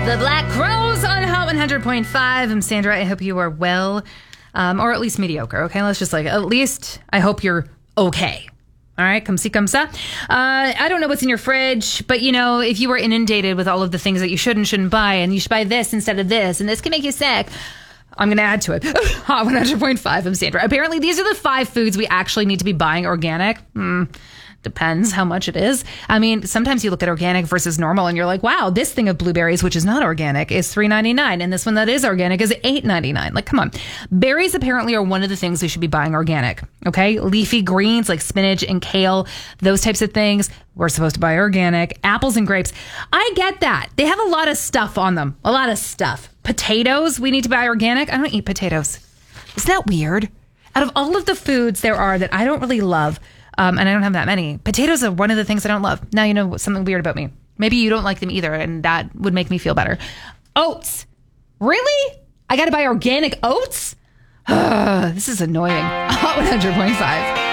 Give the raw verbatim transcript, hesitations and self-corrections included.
The Black Crowes on Hot one hundred point five. I'm Sandra. I hope you are well, um, or at least mediocre. Okay, let's just like, at least I hope you're okay. All right, come see, come sa. Uh, I don't know what's in your fridge, but you know, if you were inundated with all of the things that you should and shouldn't buy, and you should buy this instead of this, and this can make you sick, I'm going to add to it. Hot one hundred point five. I'm Sandra. Apparently, these are the five foods we actually need to be buying organic. Hmm. Depends how much it is. I mean, sometimes you look at organic versus normal and you're like, wow, this thing of blueberries, which is not organic, is three ninety-nine, and this one that is organic is eight ninety-nine. Like, come on. Berries apparently are one of the things we should be buying organic. Okay? Leafy greens like spinach and kale, those types of things, we're supposed to buy organic. Apples and grapes, I get that. They have a lot of stuff on them. A lot of stuff. Potatoes, we need to buy organic. I don't eat potatoes. Isn't that weird? Out of all of the foods there are that I don't really love, Um, and I don't have that many, potatoes are one of the things I don't love. Now you know something weird about me. Maybe you don't like them either, and that would make me feel better. Oats. Really? I got to buy organic oats? This is annoying. Hot one hundred point five.